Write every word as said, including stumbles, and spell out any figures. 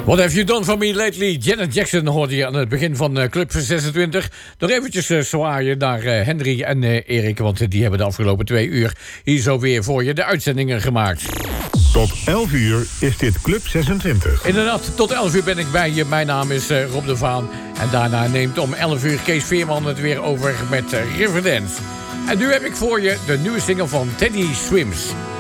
What have you done for me lately? Janet Jackson hoorde je aan het begin van uh, Club zesentwintig. Nog eventjes uh, zwaaien naar uh, Henry en uh, Erik, want die hebben de afgelopen twee uur hier zo weer voor je de uitzendingen gemaakt. Tot elf uur is dit Club zesentwintig. Inderdaad, tot elf uur ben ik bij je. Mijn naam is uh, Rob de Vaan. En daarna neemt om elf uur Kees Veerman het weer over met uh, Riverdance. En nu heb ik voor je de nieuwe single van Teddy Swims.